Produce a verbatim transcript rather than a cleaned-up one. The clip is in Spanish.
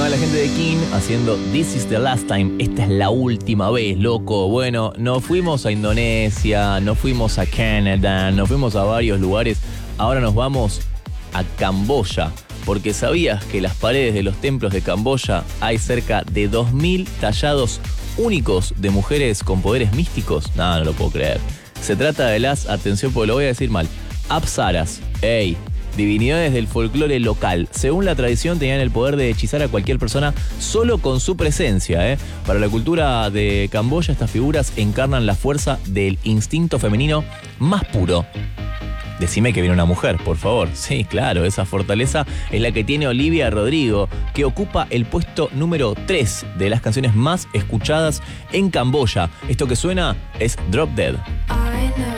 sonaba la gente de King haciendo This is the last time. Esta es la última vez, loco. Bueno, nos fuimos a Indonesia, nos fuimos a Canadá, nos fuimos a varios lugares. Ahora nos vamos a Camboya. Porque sabías que en las paredes de los templos de Camboya hay cerca de dos mil tallados únicos de mujeres con poderes místicos. No, no lo puedo creer. Se trata de las, atención porque lo voy a decir mal, apsaras. Ey, divinidades del folclore local. Según la tradición tenían el poder de hechizar a cualquier persona solo con su presencia, ¿eh? Para la cultura de Camboya estas figuras encarnan la fuerza del instinto femenino más puro. Decime que viene una mujer, por favor. Sí, claro, esa fortaleza es la que tiene Olivia Rodrigo, que ocupa el puesto número tres de las canciones más escuchadas en Camboya. Esto que suena es Drop Dead.